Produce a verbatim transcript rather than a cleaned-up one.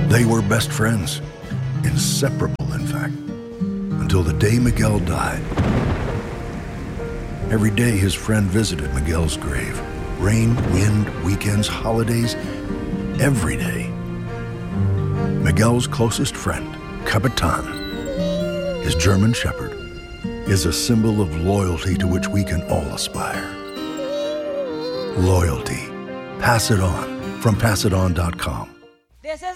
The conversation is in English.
They were best friends, inseparable in fact, until the day Miguel died. Every day his friend visited Miguel's grave. Rain, wind, weekends, holidays, every day. Miguel's closest friend, Capitan, his German shepherd, is a symbol of loyalty to which we can all aspire. Loyalty. Pass it on from pass it on dot com.